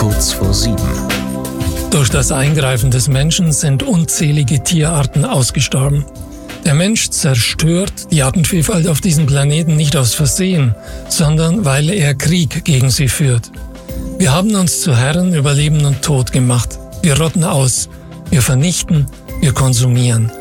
kurz vor 7. Durch das Eingreifen des Menschen sind unzählige Tierarten ausgestorben. Der Mensch zerstört die Artenvielfalt auf diesem Planeten nicht aus Versehen, sondern weil er Krieg gegen sie führt. Wir haben uns zu Herren über Leben und Tod gemacht. Wir rotten aus, wir vernichten, wir konsumieren.